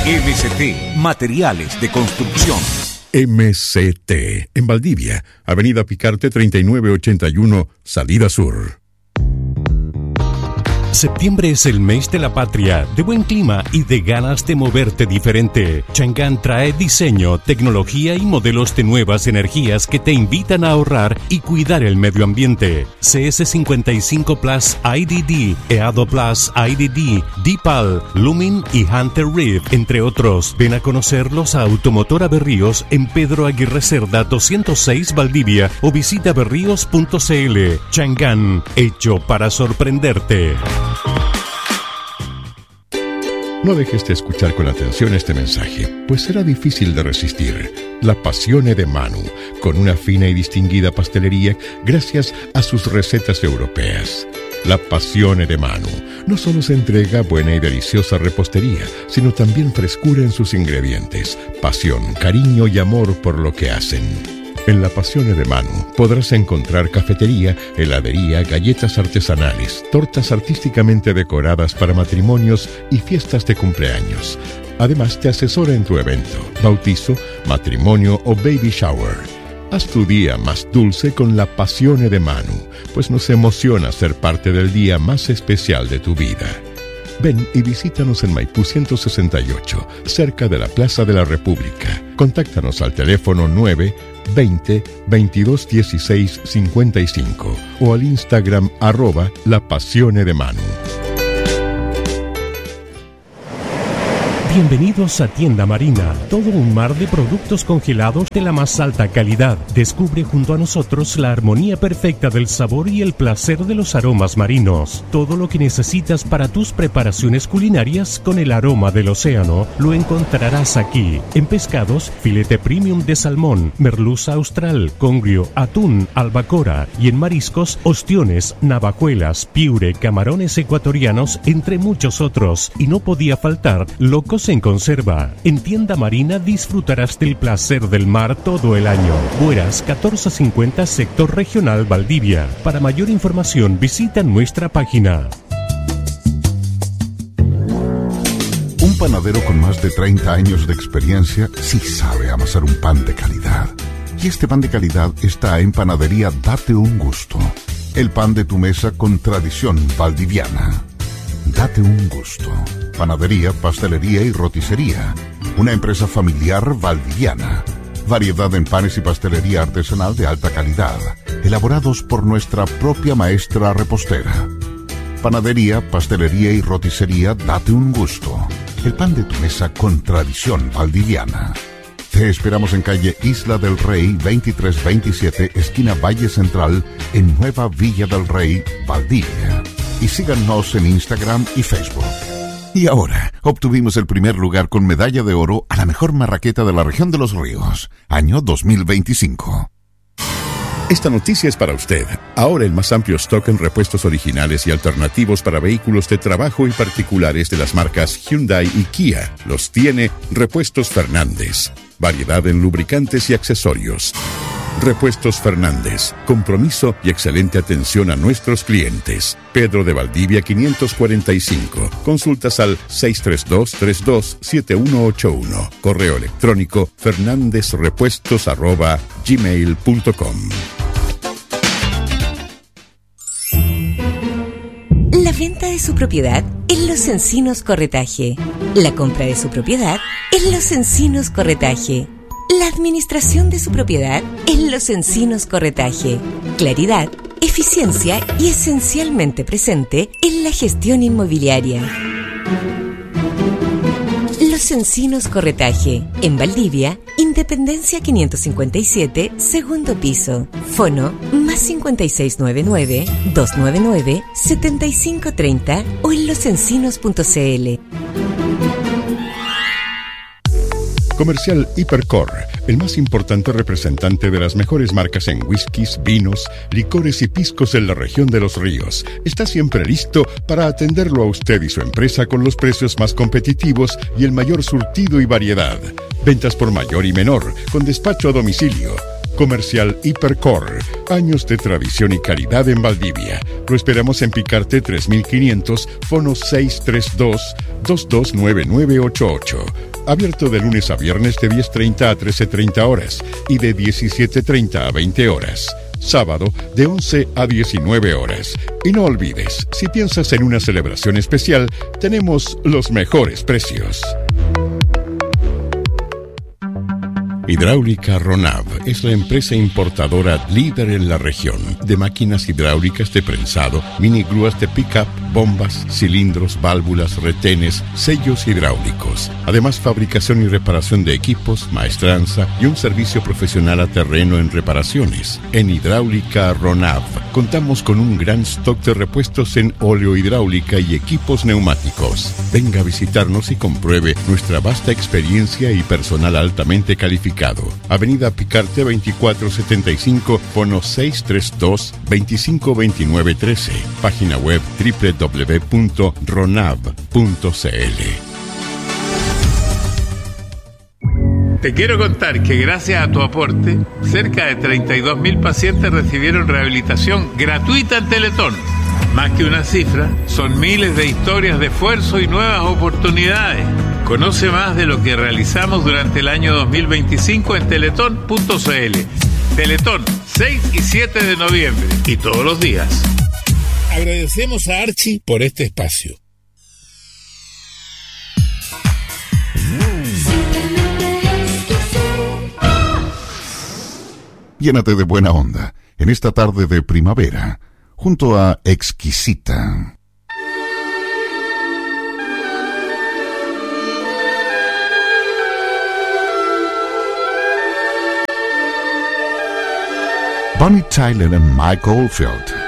MCT Materiales de Construcción. MCT en Valdivia, Avenida Picarte 3981, Salida Sur. Septiembre es el mes de la patria, de buen clima y de ganas de moverte diferente. Chang'an trae diseño, tecnología y modelos de nuevas energías que te invitan a ahorrar y cuidar el medio ambiente. CS55 Plus IDD, EADO Plus IDD, Deepal, Lumin y Hunter Reef, entre otros. Ven a conocerlos a Automotora Berríos en Pedro Aguirre Cerda 206 Valdivia o visita berríos.cl. Chang'an, hecho para sorprenderte. No dejes de escuchar con atención este mensaje, pues será difícil de resistir. La Passione de Manu, con una fina y distinguida pastelería gracias a sus recetas europeas. La Passione de Manu no solo se entrega buena y deliciosa repostería, sino también frescura en sus ingredientes, pasión, cariño y amor por lo que hacen. En La Passione de Manu podrás encontrar cafetería, heladería, galletas artesanales, tortas artísticamente decoradas para matrimonios y fiestas de cumpleaños. Además, te asesora en tu evento, bautizo, matrimonio o baby shower. Haz tu día más dulce con La Passione de Manu, pues nos emociona ser parte del día más especial de tu vida. Ven y visítanos en Maipú 168, cerca de la Plaza de la República. Contáctanos al teléfono 920-2216-55 o al Instagram @LaPassioneDeManu. Bienvenidos a Tienda Marina, todo un mar de productos congelados de la más alta calidad. Descubre junto a nosotros la armonía perfecta del sabor y el placer de los aromas marinos. Todo lo que necesitas para tus preparaciones culinarias con el aroma del océano lo encontrarás aquí. En pescados, filete premium de salmón, merluza austral, congrio, atún, albacora, y en mariscos, ostiones, navajuelas, piure, camarones ecuatorianos, entre muchos otros. Y no podía faltar locos en conserva. En Tienda Marina disfrutarás del placer del mar todo el año. Bueras 1450, sector regional Valdivia. Para mayor información visita nuestra página. Un panadero con más de 30 años de experiencia sí sabe amasar un pan de calidad. Y este pan de calidad está en Panadería Date un Gusto. El pan de tu mesa con tradición valdiviana. Date un Gusto. Panadería, pastelería y roticería. Una empresa familiar valdiviana. Variedad en panes y pastelería artesanal de alta calidad, elaborados por nuestra propia maestra repostera. Panadería, pastelería y roticería Date un Gusto. El pan de tu mesa con tradición valdiviana. Te esperamos en calle Isla del Rey 2327, esquina Valle Central, en Nueva Villa del Rey, Valdivia. Y síganos en Instagram y Facebook. Y ahora, obtuvimos el primer lugar con medalla de oro a la mejor marraqueta de la región de Los Ríos, año 2025. Esta noticia es para usted. Ahora el más amplio stock en repuestos originales y alternativos para vehículos de trabajo y particulares de las marcas Hyundai y Kia los tiene Repuestos Fernández. Variedad en lubricantes y accesorios. Repuestos Fernández, compromiso y excelente atención a nuestros clientes. Pedro de Valdivia 545. Consultas al 632-327181. Correo electrónico fernandezrepuestos@gmail.com. La venta de su propiedad en Los Encinos Corretaje. La compra de su propiedad en Los Encinos Corretaje. La administración de su propiedad en Los Encinos Corretaje. Claridad, eficiencia y esencialmente presente en la gestión inmobiliaria. Los Encinos Corretaje. En Valdivia, Independencia 557, segundo piso. Fono +5699-299-7530 o en losencinos.cl. Comercial Hipercor, el más importante representante de las mejores marcas en whiskies, vinos, licores y piscos en la región de Los Ríos. Está siempre listo para atenderlo a usted y su empresa con los precios más competitivos y el mayor surtido y variedad. Ventas por mayor y menor, con despacho a domicilio. Comercial Hipercor, años de tradición y calidad en Valdivia. Lo esperamos en Picarte 3500, fono 632-229988. abierto de lunes a viernes de 10:30 a 13:30 horas y de 17:30 a 20 horas. Sábado de 11 a 19 horas. Y no olvides, si piensas en una celebración especial, tenemos los mejores precios. Hidráulica Ronav es la empresa importadora líder en la región de máquinas hidráulicas de prensado, mini grúas de pick-up, bombas, cilindros, válvulas, retenes, sellos hidráulicos. Además, fabricación y reparación de equipos, maestranza y un servicio profesional a terreno en reparaciones. En Hidráulica Ronav contamos con un gran stock de repuestos en óleo hidráulica y equipos neumáticos. Venga a visitarnos y compruebe nuestra vasta experiencia y personal altamente calificado. Avenida Picarte 2475, fono 632-252913. Página web www.ronav.cl. Te quiero contar que gracias a tu aporte, cerca de 32.000 pacientes recibieron rehabilitación gratuita en Teletón. Más que una cifra, son miles de historias de esfuerzo y nuevas oportunidades. Conoce más de lo que realizamos durante el año 2025 en teletón.cl. Teletón, 6 y 7 de noviembre y todos los días. Agradecemos a Archie por este espacio. Llénate de buena onda en esta tarde de primavera, junto a Exquisita. Bonnie Tyler and Mike Oldfield.